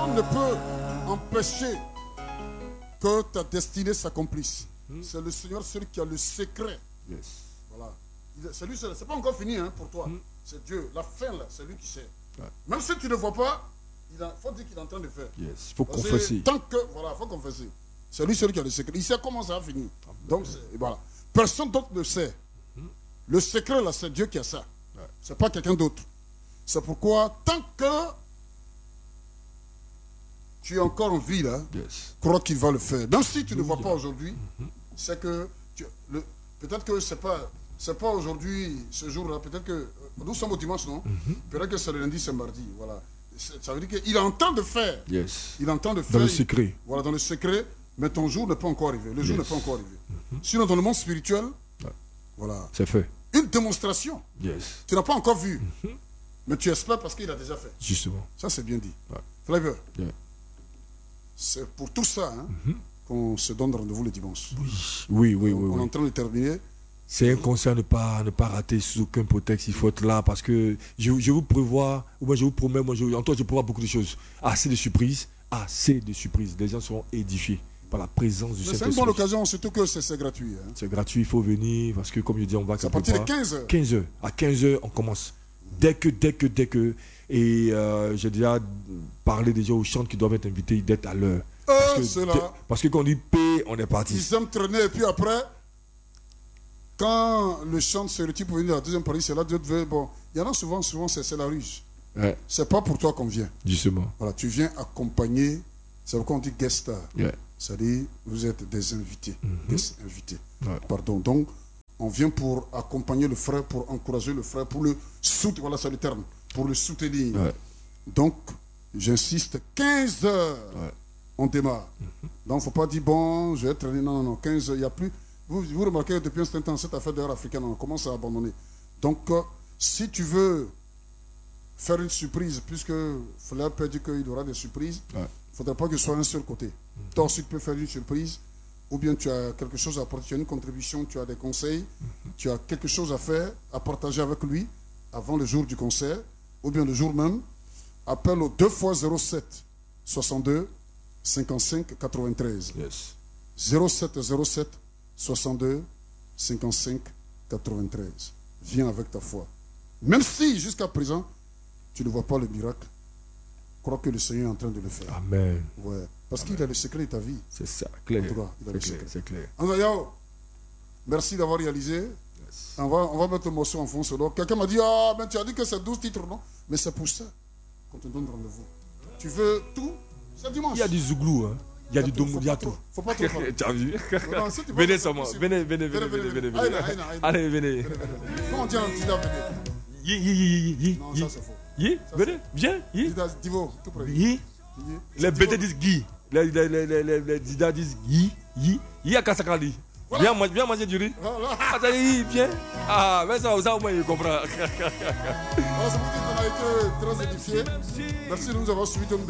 personne ne peut empêcher que ta destinée s'accomplisse. C'est le Seigneur, celui qui a le secret. Yes. Voilà. C'est lui, c'est pas encore fini pour toi. C'est Dieu. La fin, là, c'est lui qui sait. Ouais. Même si tu ne vois pas, il faut dire qu'il est en train de faire. Yes. Il faut Parce confesser. Tant que, voilà, il faut confesser. C'est lui celui qui a le secret. Il sait comment ça va finir. Donc, voilà. Personne d'autre ne sait. Le secret, là, c'est Dieu qui a ça. Ouais. C'est pas quelqu'un d'autre. C'est pourquoi, tant que tu es encore en vie, là, Yes. crois qu'il va le faire. Même si tu ne vois pas aujourd'hui, c'est que peut-être que c'est pas aujourd'hui, ce jour-là, peut-être que nous sommes au dimanche, non? Peut-être que c'est le lundi, c'est mardi, voilà. Ça veut dire qu'il est en train de faire. Yes. Il est en train de faire. Dans le secret. Voilà, dans le secret, mais ton jour n'est pas encore arrivé. Le jour n'est pas encore arrivé. Sinon, dans le monde spirituel, voilà. C'est fait. Une démonstration. Yes. Tu n'as pas encore vu. Mais tu espères parce qu'il a déjà fait. Justement. Ça, c'est bien dit. Ouais. Flavor. Yeah. C'est pour tout ça qu'on se donne rendez-vous le dimanche. Oui. On est en train de terminer. C'est un conseil à ne pas rater sous aucun prétexte. Il faut être là parce que je vous prévois, ou moi je vous promets, en toi je prévois beaucoup de choses. Assez de surprises. Les gens seront édifiés par la présence du Saint-Esprit. C'est une bonne occasion, surtout que c'est gratuit. C'est gratuit, il faut venir parce que comme je dis, on va à partir de 15h. 15h. À 15h, on commence. Dès que. Et j'ai déjà parlé déjà aux chants qui doivent être invités d'être à l'heure. Parce que quand on dit paix, on est parti. Ils aiment traîner et puis après, quand le chant se retire pour venir à la deuxième partie, c'est là Dieu veut. Bon, il y en a souvent c'est la ruse. Ouais. C'est pas pour toi qu'on vient. Justement. Voilà, tu viens accompagner. C'est pourquoi on dit guest star. Yeah. C'est-à-dire, vous êtes des invités. Des invités. Ouais. Pardon. Donc, on vient pour accompagner le frère, pour encourager le frère, pour le soutenir. Voilà, c'est le terme. Pour le soutenir. Ouais. Donc, j'insiste, 15 heures, on démarre. Donc, il ne faut pas dire, bon, je vais traîner. Non, 15 heures, il n'y a plus. Vous remarquez que depuis un certain temps, cette affaire d'heure africaine, on commence à abandonner. Donc, si tu veux faire une surprise, puisque Flair peut dire qu'il y aura des surprises, il ne faudrait pas que ce soit un seul côté. Toi aussi, tu peux faire une surprise, ou bien tu as quelque chose à apporter, tu as une contribution, tu as des conseils, tu as quelque chose à faire, à partager avec lui avant le jour du concert, ou bien le jour même. Appelle au 2 x 07 62 55 93. Yes. 07 62 55 93. Viens avec ta foi. Même si jusqu'à présent, tu ne vois pas le miracle, crois que le Seigneur est en train de le faire. Amen. Ouais. Parce qu'il a le secret de ta vie. C'est ça, clair. En tout cas, il a le secret. C'est clair. Anzayao, merci d'avoir réalisé. Yes. On va mettre le morceau en fond solo. Quelqu'un m'a dit, ah, mais tu as dit que c'est 12 titres, non? Mais c'est pour ça qu'on te donne rendez-vous. Tu veux tout? C'est dimanche. Il y a du zouglou, hein. Il y a du domou, il y a tout. Faut pas trop parler. Tu as vu? Non, si tu Venez veux, seulement. c'est Venez. Aïna. Allez, venez. Comment on dit un Dida, venez? Yi. Non, ça c'est faux. Yi, venez, viens. Yi. Dida, Divo, tout près. Yi. Les bêtes disent Guy. Les Dida disent Yi à Kasakali. Viens manger du riz. Attends, viens. Ah, mais ça au moins il comprend. Alors, c'est pour dire qu'on a été très édifiés. Merci de nous avoir suivis.